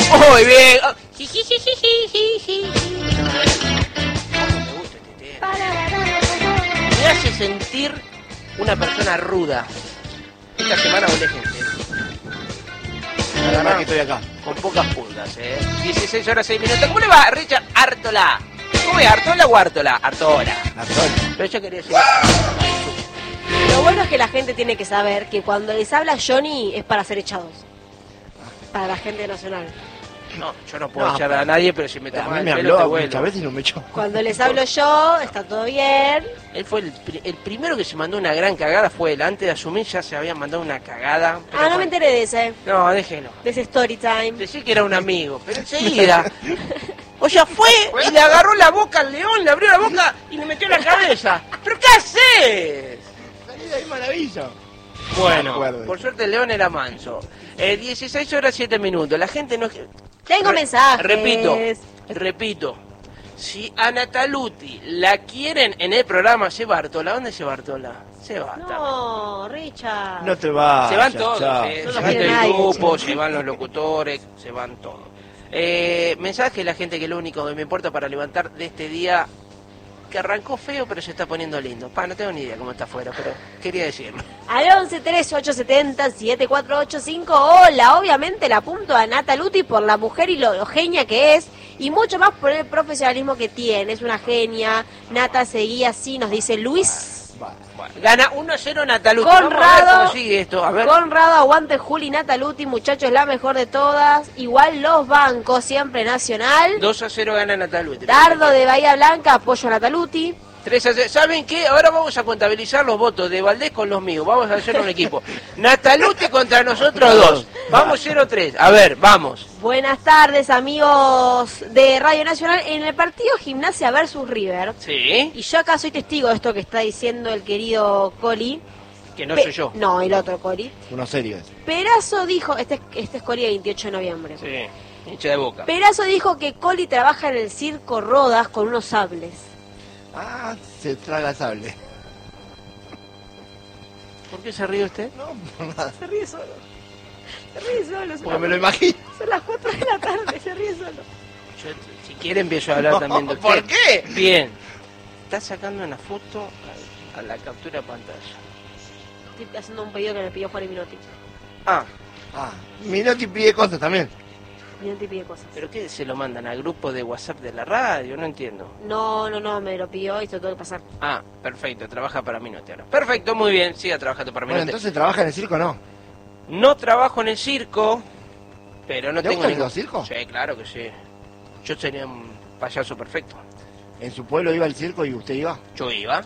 Muy bien. Me hace sentir una persona ruda. Esta semana volé gente. La verdad que estoy acá. Con pocas puntas, 16 horas 6 minutos. ¿Cómo le va, Richard Artola? ¿Cómo es? ¿Artola o Artola? Artola. Pero yo quería decir... Lo bueno es que la gente tiene que saber que cuando les habla Johnny es para ser echados. Para la gente nacional. No, yo no puedo echar a nadie, pero si me A tomas mí el me pelo te habló vuelo. muchas veces y no me echó. Cuando les hablo yo, está todo bien. Él fue el primero que se mandó una gran cagada, fue él. Antes de asumir ya se había mandado una cagada. Pero No me enteré de ese. No, déjelo. De ese story time. Decí que era un amigo, pero enseguida. O sea, fue y le agarró la boca al león, le abrió la boca y le metió la cabeza. ¿Pero qué haces? Salí de ahí, maravilla. Bueno, acuerdo. por suerte el león era manso. 16 horas 7 minutos. La gente no... Tengo mensajes. Repito. Si a Nataluti la quieren en el programa, se Bartola. ¿Dónde se Bartola? Se va. No, Richard. No te vas. Se van todos, No se lo van quiere del nadie, grupo, che. se van los locutores, se van todos. Mensaje a la gente que lo único que me importa para levantar de este día, que arrancó feo pero se está poniendo lindo. No tengo ni idea cómo está afuera, pero quería decirlo. Al 11-3870-7485. Hola, obviamente la apunto a Nataluti por la mujer y lo genia que es. Y mucho más por el profesionalismo que tiene. Es una genia. Nata seguía así, nos dice Luis. Gana 1-0 Nataluti. Vamos a ver Conrado, cómo sigue esto. A ver. Conrado, aguante Juli Nataluti, muchachos, la mejor de todas. Igual los bancos, siempre Nacional. 2-0 gana Nataluti. Dardo de Bahía Blanca, apoyo a Nataluti. 3-0. ¿Saben qué? Ahora vamos a contabilizar los votos de Valdés con los míos. Vamos a hacer un equipo. Nataluti contra nosotros dos. Vamos 0-3. A ver, vamos. Buenas tardes, amigos de Radio Nacional. En el partido Gimnasia versus River. Sí. Y yo acá soy testigo de esto que está diciendo el querido Coli. Que no soy yo. No, el otro Coli. Uno serio es. Perazo dijo, este es Coli de 28 de noviembre. Sí. Hincha de boca. Perazo dijo que Coli trabaja en el circo Rodas con unos sables. Ah, se traga sable. ¿Por qué se ríe usted? No, por nada. Se ríe solo. Se ríe solo. Porque me lo imagino. Son las 4 de la tarde, se ríe solo. Yo, si quiere empiezo a hablar también de usted. ¿Por qué? Bien. Está sacando una foto a la captura de pantalla. Estoy haciendo un pedido que me pidió Juan y Minotti. Ah, Ah, Minotti pide cosas también. Minotti pide cosas. ¿pero qué se lo mandan al grupo de WhatsApp de la radio? No entiendo. No, me lo pidió y se lo tengo que pasar. Ah, perfecto, trabaja para Minotti ahora. Perfecto, muy bien, siga trabajando para Bueno, Minotti. entonces trabaja en el circo, ¿no? No trabajo en el circo, pero no ¿Te tengo gustan ningún... los circos? Sí, claro que sí. Yo sería un payaso perfecto. En su pueblo iba al circo y usted iba. Yo iba,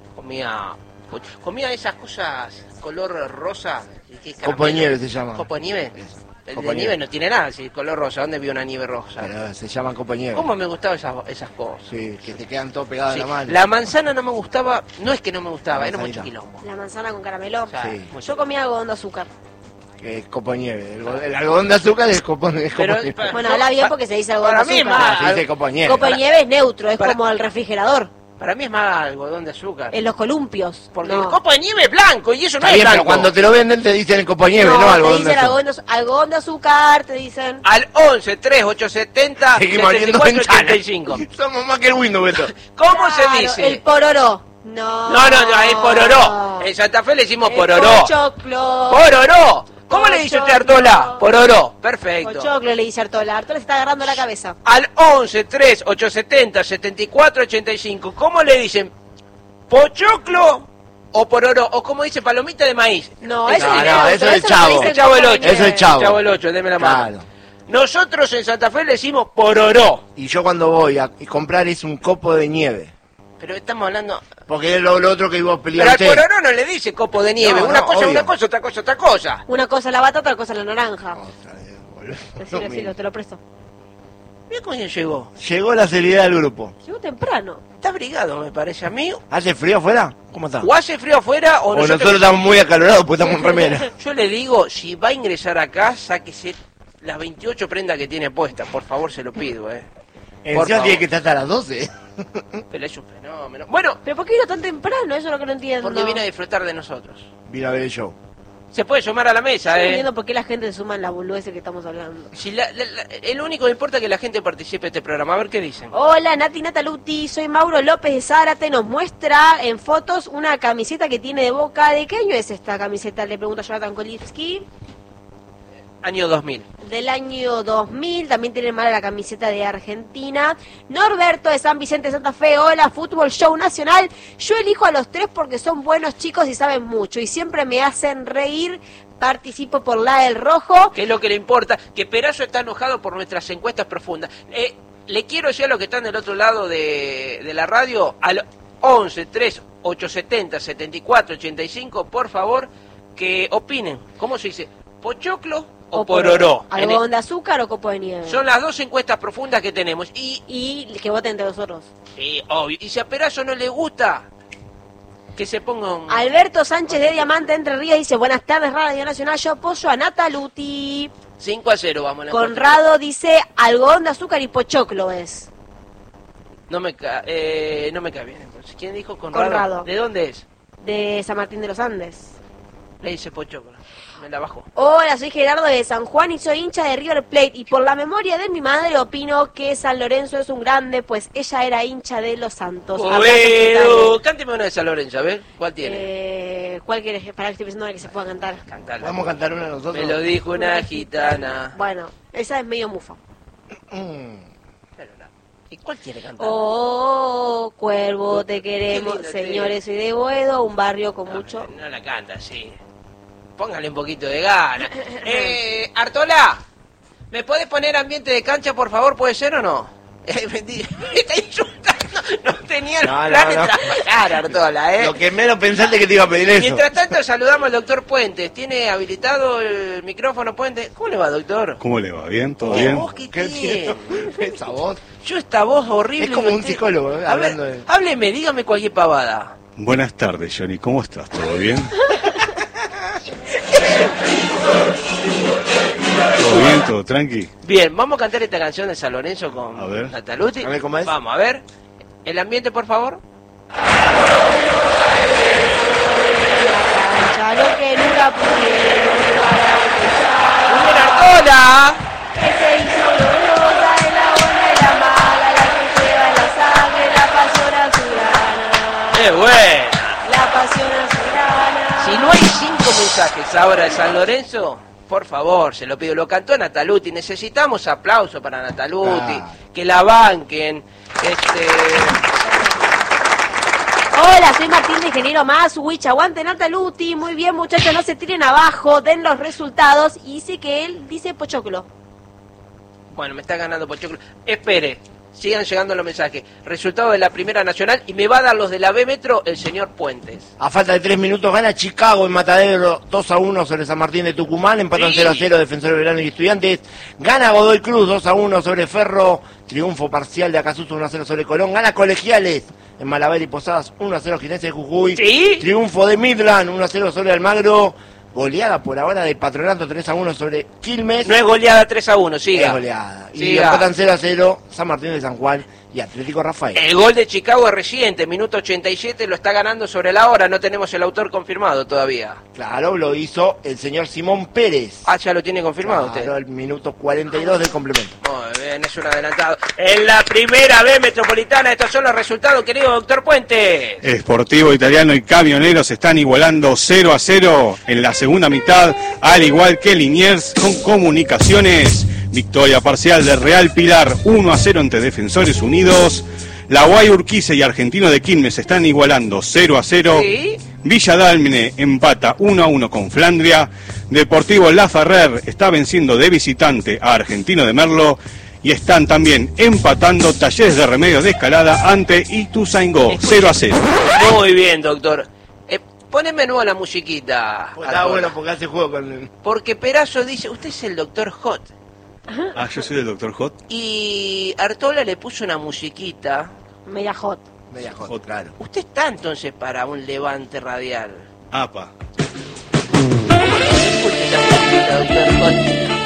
comía esas cosas color rosa. ¿Qué es Copo de caramelo? nieve se llama. ¿Copo de nieve? Eso. El Copo de de nieve nieve. no tiene nada, si color rosa. ¿Dónde vio una nieve rosa? Pero se llaman copo de nieve. ¿Cómo me gustaban esas cosas? Sí, que te quedan todo pegadas Sí, a la mano. la manzana no me gustaba, no es que no me gustaba, La era mucho manzanita. quilombo. La manzana con caramelo. O sea, Sí. mucho Yo comía algodón de azúcar. Que es copo de nieve. El algodón de azúcar es copo de Pero, nieve. Bueno, habla bien porque se dice algodón para de mí azúcar. más- Se dice copo de nieve. Copo de nieve es neutro, es para- como el refrigerador. Para mí es más algodón de azúcar. En los columpios. Porque no. el copo de nieve es blanco y eso no Está es bien, blanco. pero cuando te lo venden te dicen copo de nieve, no, te algodón de dicen azúcar. algodón de azúcar, te dicen. Al 11 3870 Seguimos abriendo 7485. ventanas. Somos más que el Windows, Beto. ¿Cómo Claro, se dice? el pororó. No. No, es pororó. En Santa Fe le decimos El pororó. pochoclo. ¡Pororó! ¿Cómo le dice usted Pochoclo. Artola? Pororó. Perfecto. Pochoclo le dice Artola. Artola se está agarrando la cabeza. Al 11 3870 7485. ¿Cómo le dicen? ¿Pochoclo o pororó? O como dice palomita de maíz. No, Eso eso No, es no, neutro, eso es no chavo. le dicen El chavo del copo de 8. Eso es nieve. chavo. Chavo el 8, deme la mano. Claro. Nosotros en Santa Fe le decimos pororó. Y yo cuando voy a comprar es un copo de nieve. Pero estamos hablando... Porque es lo otro que vos Pero al peleaste. pororó no le dice copo de nieve. No, una no, cosa es obvio. una cosa, otra cosa, otra cosa. Una cosa la batata, otra cosa la naranja. Otra vez, boludo. Decilo, te lo presto. Mira cómo llegó. Llegó la seriedad del grupo. Llegó temprano. Está abrigado, me parece a mí. ¿Hace frío afuera? ¿Cómo está? O hace frío afuera o O nosotros estamos muy acalorados porque estamos en remera. Yo le digo, si va a ingresar acá, sáquese las 28 prendas que tiene puestas. Por favor, se lo pido, Por Encima favor. tiene que estar hasta las 12. Pero es un fenómeno. Bueno, ¿Pero por qué vino tan temprano? Eso es lo que no entiendo. porque viene a disfrutar de nosotros. Vino a ver el show. Se puede sumar a la mesa, No entiendo por qué la gente se suma en la boludez que estamos hablando. Si el único que importa es que la gente participe de este programa. A ver qué dicen. Hola, Nati Nataluti, soy Mauro López de Zárate. Nos muestra en fotos una camiseta que tiene de Boca. ¿De qué año es esta camiseta? Le pregunta Jonathan Kolitsky. Año 2000. Del año 2000, también tiene mala la camiseta de Argentina. Norberto de San Vicente de Santa Fe, hola, Fútbol Show Nacional. Yo elijo a los tres porque son buenos chicos y saben mucho y siempre me hacen reír. Participo por la del rojo. Que es lo que le importa, que Perazo está enojado por nuestras encuestas profundas. Le quiero decir a los que están del otro lado de la radio, al 11 3 870 74 85, por favor, que opinen. ¿Cómo se dice? ¿Pochoclo o pororó? ¿Algodón de azúcar o copo de nieve? Son las dos encuestas profundas que tenemos. Y que voten entre nosotros. Obvio. Y si a Perazo no le gusta, que se pongan... Alberto Sánchez de Diamante Entre Ríos dice, buenas tardes Radio Nacional, yo apoyo a Nataluti. 5-0 vamos a la Conrado dice, algodón de azúcar y pochoclo es. No me cae bien entonces. ¿Quién dijo Conrado? Conrado. ¿De dónde es? De San Martín de los Andes. Le dice pochoclo. Me la bajó. Hola, soy Gerardo de San Juan y soy hincha de River Plate. Y por la memoria de mi madre opino que San Lorenzo es un grande, pues ella era hincha de los Santos. Bueno, cánteme una de San Lorenzo, a ver, ¿cuál tiene? ¿Cuál quieres? Para que estoy pensando en que se pueda cantar. Cantala. Vamos a cantar una nosotros. Me lo dijo una gitana. Bueno, esa es medio mufa. Pero no. ¿Y cuál quiere cantar? Oh, cuervo, te queremos. lindo, Señores, soy de Boedo, un barrio con mucho... No la canta, sí. Póngale un poquito de gana. Artola, ¿me podés poner ambiente de cancha, por favor? ¿Puede ser o no? Me está insultando. No tenía el plan de trabajar, Artola, Lo que menos pensaste que te iba a pedir eso. Mientras tanto, saludamos al doctor Puentes. ¿Tiene habilitado el micrófono, Puentes? ¿Cómo le va, doctor? ¿Cómo le va? ¿Bien? ¿Todo bien? ¿Vos qué tiene? Esa voz. Yo esta voz horrible... Es como no un psicólogo, hablando a ver, de... hábleme, dígame cualquier pavada. Buenas tardes, Johnny. ¿Cómo estás? ¿Todo bien? ¿Todo bien? ¿Todo tranqui? Bien, vamos a cantar esta canción de San Lorenzo con A ver. Nataluti. A ver cómo es. Vamos, a ver. El ambiente, por favor. Ya lo que nunca pudieron ¡Muy bien, Artola! que se hizo dolorosa en la buena y la mala, la que lleva en la sangre, la pasión azulana. ¡Qué buena! La pasión azulana. Si no hay 5 mensajes ahora de San Lorenzo, por favor, se lo pido. Lo cantó Nataluti. Necesitamos aplauso para Nataluti. Que la banquen. Hola, soy Martín de Ingeniero Maswich, aguante Nataluti, muy bien muchachos, no se tiren abajo, den los resultados, y dice que él dice pochoclo. Bueno, me está ganando Pochoclo. Espere, sigan llegando los mensajes. Resultado de la Primera Nacional y me va a dar los de la B Metro el señor Puentes. A falta de 3 minutos gana Chicago en Matadero 2-1 sobre San Martín de Tucumán, empatan Sí. 0-0 Defensor de Verano y Estudiantes, gana Godoy Cruz 2-1 sobre Ferro, triunfo parcial de Acasuso 1-0 sobre Colón, gana Colegiales en Malabar y Posadas 1-0 Ginense de Jujuy, ¿Sí? triunfo de Midland 1-0 sobre Almagro, goleada por ahora de Patronato 3-1 sobre Quilmes. No es goleada 3-1, Es siga. goleada. Y Siga. empatan 0-0 San Martín de San Juan y Atlético Rafael. El gol de Chicago es reciente, minuto 87, lo está ganando sobre la hora, no tenemos el autor confirmado todavía. Claro, lo hizo el señor Simón Pérez. Ah, ya lo tiene confirmado Claro, usted. el minuto 42 del complemento. Muy bien, es un adelantado. En la Primera B Metropolitana, estos son los resultados, querido doctor Puentes. Sportivo Italiano y Camioneros están igualando 0-0 en la segunda mitad, al igual que Liniers con Comunicaciones. Victoria parcial de Real Pilar 1-0 ante Defensores Unidos. La Guay Urquiza y Argentino de Quilmes están igualando 0-0. Sí. Villa Dálmine empata 1-1 con Flandria. Deportivo La Ferrer está venciendo de visitante a Argentino de Merlo. Y están también empatando Talleres de Remedios de Escalada ante Ituzaingó 0-0. Muy bien, doctor. Poneme nuevo la musiquita. Pues está Artola. bueno porque hace juego con... Porque Perazo dice, usted es el doctor Hot. Ah, yo soy el Dr. Hot. Y Artola le puso una musiquita. Media hot. Media hot, claro. Usted está entonces para un levante radial. Apa. Escuche esa musiquita, doctor Hot.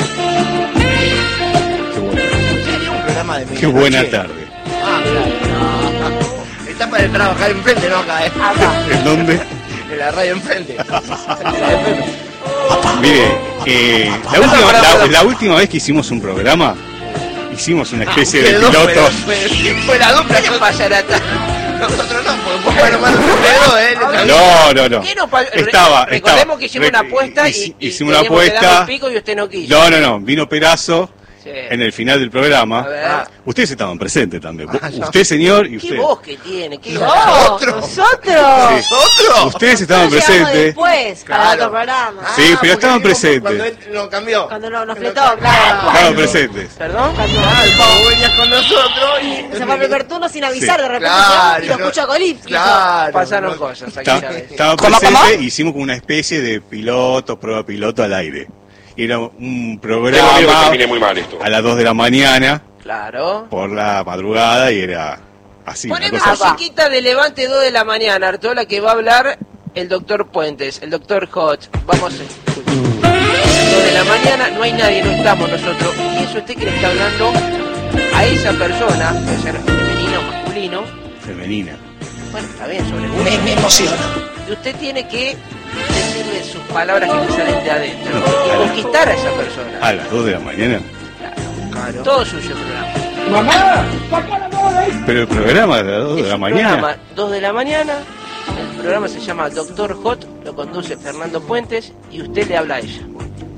Sería un programa de Qué buena tarde. Ah, claro. Está para trabajar enfrente, ¿no? Acá, Acá. ¿En dónde? en la radio enfrente. En la FM. Mire, la última vez que hicimos un programa, hicimos una especie de quedó, pilotos. Fue la dupla ¿Qué pasar acá? Nosotros no, porque fue hermano No. ¿Qué nos pasó? Estaba. Recordemos que hicimos una apuesta y hicimos una teníamos que darle apuesta. un pico y usted no quiso. No. Vino Perazo Sí. en el final del programa. A ver. Ustedes estaban presentes también. No. Usted, señor, y ¿Qué usted. voz que tiene? ¿Qué No, voz? nosotros. Ustedes estaban Nosotros llegamos presentes. después, para otro programa. Sí, pero estaban presentes. Cuando él no cambió. Cuando nos fletó, claro. Estaban presentes. ¿Perdón? Vos venías con nosotros y... Se fue el primer turno sin avisar, de repente Claro, y lo escucho a Kolipski. Claro. Pasaron no. cosas aquí esta vez. Estaban presentes, hicimos como una especie de prueba piloto al aire. Era un Tengo miedo que programa termine muy mal esto. a las 2 de la mañana, Claro. por la madrugada, y era así, una Poneme cosa así. musiquita de Levante 2 de la mañana, Artola, que va a hablar el doctor Puentes, el doctor Hot. Vamos a escuchar. 2 de la mañana, no hay nadie, no estamos nosotros. Y eso usted que le está hablando a esa persona, puede ser femenino o masculino. Femenina. Bueno, está bien, sobre gusto. Me emociona. Y usted tiene que decirle sus palabras que le salen de adentro y Claro. conquistar a esa persona. A las 2 de la mañana. Claro. Todo suyo el programa. Pero el programa a las 2 de Es la un mañana. programa 2 de la mañana. El programa se llama Doctor Hot, lo conduce Fernando Puentes y usted le habla a ella.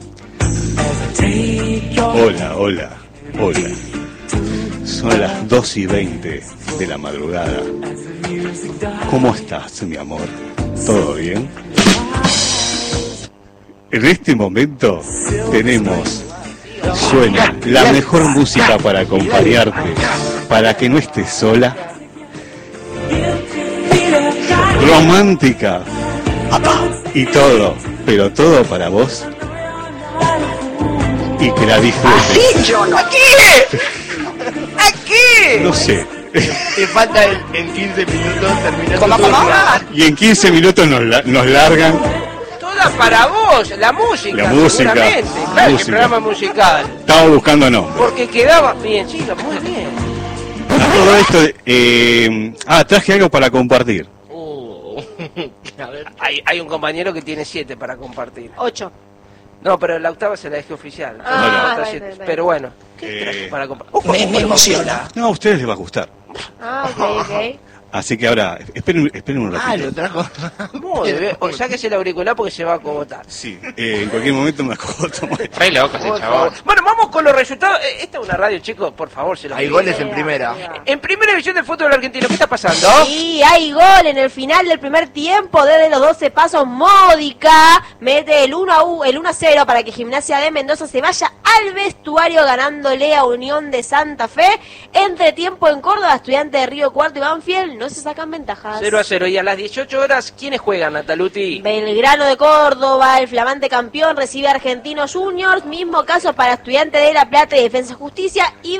Hola. Son las 2:20 de la madrugada. ¿Cómo estás, mi amor? ¿Todo bien? En este momento suena la mejor música para acompañarte, para que no estés sola. Romántica. Y todo, pero todo para vos. Y que la disfrutes. No sé. Te falta en 15 minutos terminar ¿Cómo? Y en 15 minutos nos largan. Toda para vos, la música. La música, seguramente. la Claro, música. el programa musical. Estamos buscando nombres. Porque quedaba bien, sí, muy bien. A todo esto, traje algo para compartir. A ver. Hay un compañero que tiene 7 para compartir. 8. No, pero la octava se la dejé oficial. Ah, Otra está 7. bien. Pero bueno, ¿qué Eh, traje para compartir? Me emociona. No, a ustedes les va a gustar. Ok. Así que ahora, esperen un Ah, ratito. lo trajo. Muy bien. O sáquese el auricular porque se va a acomotar. Sí, en cualquier momento me acomodo. Re loco ese Por chabón. favor. Bueno, vamos con los resultados. Esta es una radio, chicos, por favor, se lo Hay pido. goles en primera. En primera división del fútbol argentino, ¿qué está pasando? Sí, hay gol en el final del primer tiempo. Desde los 12 pasos, Módica mete el 1-0 para que Gimnasia de Mendoza se vaya al vestuario ganándole a Unión de Santa Fe. Entre tiempo en Córdoba, Estudiantes de Río Cuarto y Banfield no se sacan ventajas. 0-0. Y a las 18 horas, ¿quiénes juegan, Nataluti? Belgrano de Córdoba, el flamante campeón, recibe a Argentinos Juniors. Mismo caso para Estudiantes de La Plata y Defensa y Justicia. Y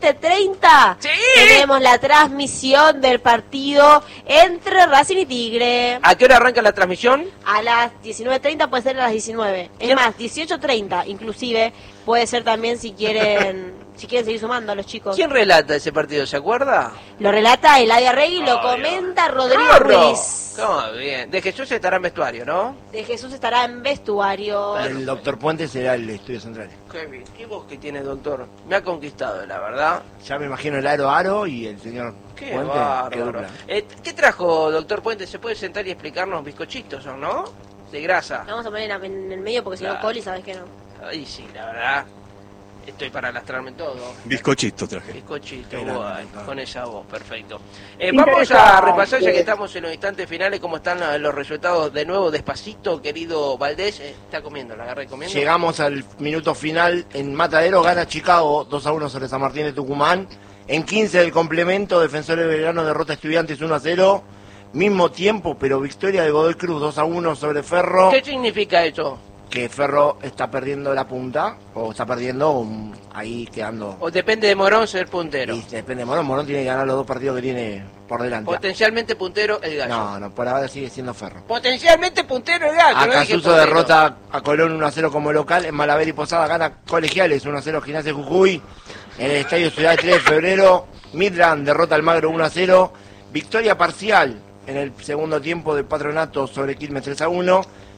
20:30 ¡Sí! tenemos la transmisión del partido entre Racing y Tigre. ¿A qué hora arranca la transmisión? A las 19:30 puede ser a las 19. Es ¿Quién? más, 18:30 inclusive. Puede ser también si quieren seguir sumando a los chicos. ¿Quién relata ese partido? ¿Se acuerda? Lo relata Eladia Rey y lo Ay, comenta Rodrigo ¡Carro! Ruiz. ¿Cómo bien? De Jesús estará en vestuario, ¿no? De Jesús estará en vestuario. El doctor Puente será el estudio central. Qué bien. ¿Qué voz que tiene, doctor? Me ha conquistado, la verdad. Ya me imagino el Aro y el señor Qué Puente. Qué bárbaro. dupla. ¿Qué trajo, doctor Puente? ¿Se puede sentar y explicarnos bizcochitos o no? De grasa. Vamos a poner en el medio porque si no, Claro. Coli, sabes que no. Ay, sí, la verdad. Estoy para lastrarme todo. Bizcochito traje. Bizcochito, Qué guay, grande, con esa voz, perfecto. Vamos a repasar, ya que estamos en los instantes finales, cómo están los resultados de nuevo, despacito, querido Valdés. Está comiendo, la agarré comiendo. Llegamos al minuto final en Matadero, gana Chicago 2-1 sobre San Martín de Tucumán. En 15 del complemento, Defensores de Belgrano derrota a Estudiantes 1-0. Mismo tiempo, pero victoria de Godoy Cruz 2-1 sobre Ferro. ¿Qué significa eso? Que Ferro está perdiendo la punta, o está perdiendo ahí quedando. ¿O depende de Morón ser puntero? Y depende de Morón. Morón tiene que ganar los dos partidos que tiene por delante. Potencialmente puntero el gallo. No, por ahora sigue siendo Ferro. Potencialmente puntero el gallo. no dije Acasuso puntero. derrota a Colón 1-0 como local. En Malaver y Posada gana Colegiales 1-0 Gimnasia de Jujuy. En el Estadio Ciudad 3 de febrero. Midland derrota al Magro 1-0. Victoria parcial en el segundo tiempo del Patronato sobre Quilmes 3-1.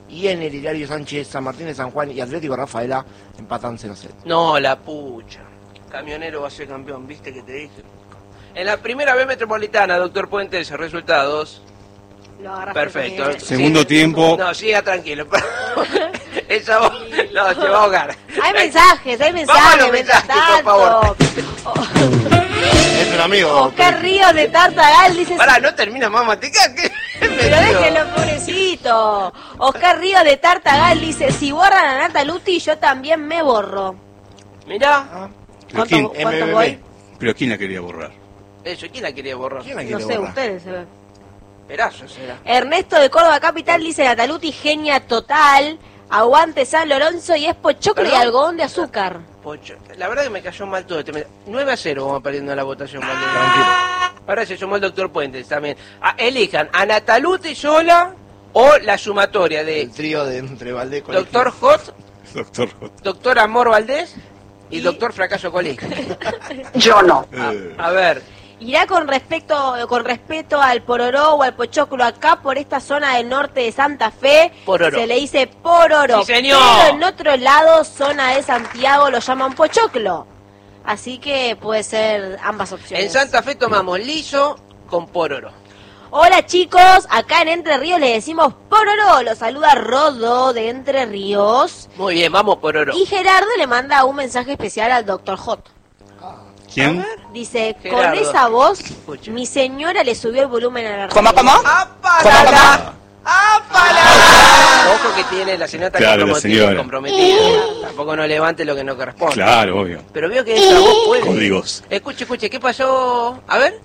Y en el Hilario Sánchez, San Martín de San Juan y Atlético Rafaela empatan 0-0. No, la pucha. Camionero va a ser campeón, ¿viste que te dije? En la primera B metropolitana, doctor Puentes, resultados. Lo agarraste Perfecto. también. Segundo tiempo. No, siga tranquilo. Esa voz, no, se va a ahogar. Hay mensajes, Vamos a los mientras mensajes, por favor. Es un amigo. Oscar Ríos de Tartagal dice... Pará, no termina más matica. Pero déjenlo, pobrecito. Oscar Ríos de Tartagal dice, si borran a Nataluti, yo también me borro. Mirá, ¿Pero quién, ¿Cuánto voy? pero quién la quería borrar? eso, ¿quién la quería borrar? ¿Quién la No quiere sé, borrar? ustedes se ven. Perazo será. Ernesto de Córdoba Capital dice, Nataluti, genia total, aguante San Lorenzo y es pochoclo y ¿Perdón? algodón de azúcar. Pocho. La verdad que me cayó mal todo. 9-0 vamos perdiendo la votación. Tranquilo. Ahora se sumó el doctor Puentes también. Elijan a Nataluti sola o la sumatoria de El trío de entre Valdés y doctor Hot, Doctor. doctor Amor Valdés y doctor Fracaso Colegio. Yo no. A ver, Irá con respeto al pororó o al pochoclo acá por esta zona del norte de Santa Fe. Pororó. Se le dice pororó. Sí, señor. Pero en otro lado, zona de Santiago, lo llaman pochoclo. Así que puede ser ambas opciones. en Santa Fe tomamos liso con pororo. Hola chicos, acá en Entre Ríos le decimos pororó. Lo saluda Rodo de Entre Ríos. Muy bien, vamos pororo. Y Gerardo le manda un mensaje especial al Dr. Hot. ¿Quién? Dice, Gerardo. con esa voz, Escucha. mi señora le subió el volumen a la radio. ¿Cómo? ¡Apalala! ¡Apalala! Ojo que tiene la señora Claro, la señora. comprometida. Tampoco no levante lo que no corresponde. Claro, obvio. Pero veo que esa voz puede. Códigos. Escuche, ¿qué pasó? A ver.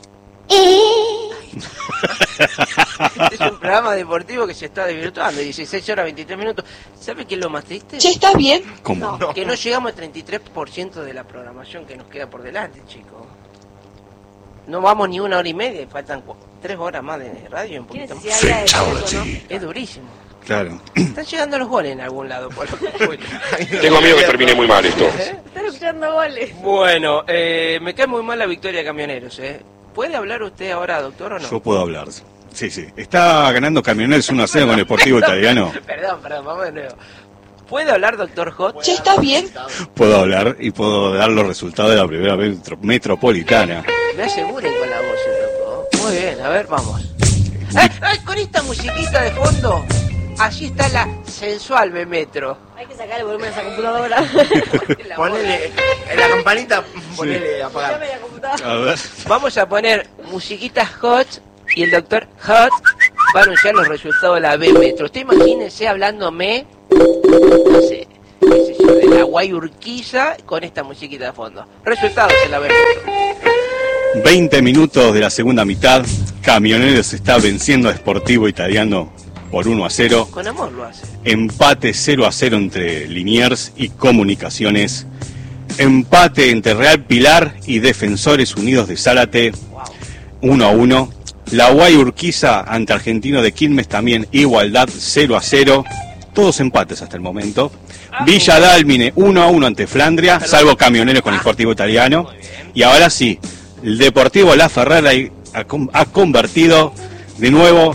Es un programa deportivo que se está desvirtuando. 16 horas 23 minutos. ¿Sabe qué es lo más triste? ¿Estás bien? ¿Cómo? Que no llegamos al 33% de la programación que nos queda por delante, chicos. No vamos ni 1 hora y media, faltan 3 horas más de radio, un ¿Qué poquito más. necesidad había de eso, no? Es durísimo. Claro. Están llegando los goles en algún lado, por lo que escucho. Tengo miedo que termine muy mal esto. Están escuchando goles. Bueno, me cae muy mal la victoria de Camioneros, ¿eh? ¿Puede hablar usted ahora, doctor, o no? Yo puedo hablar. Sí, sí. Está ganando Camioneros 1-0 con el Deportivo Italiano. Perdón, vamos de nuevo. ¿Puede hablar, doctor Hot? ¿Estás bien? Puedo hablar y puedo dar los resultados de la primera metropolitana. Me aseguren con la voz, loco. Muy bien, a ver, vamos. ¡Ay, con esta musiquita de fondo! Allí está la sensual B-Metro. Hay que sacar el volumen de esa computadora. Ponele, en la campanita, ponele apagar. Llame la computadora. A ver. Vamos a poner musiquitas hot y el doctor Hot va a anunciar los resultados de la B-Metro. Usted imagínese hablándome, no sé, qué sé yo, de la Guayurquiza con esta musiquita de fondo. Resultados en la B-Metro. 20 minutos de la segunda mitad. Camioneros está venciendo a Sportivo Italiano por 1-0. Con amor lo hace. Empate 0-0 entre Liniers y Comunicaciones. Empate entre Real Pilar y Defensores Unidos de Zárate. 1-1. La Guay Urquiza ante Argentino de Quilmes también igualdad 0-0. Todos empates hasta el momento. Villa Dálmine 1-1 ante Flandria, salvo Camioneros con el Sportivo Italiano. Y ahora sí, el Deportivo La Ferrara ha convertido de nuevo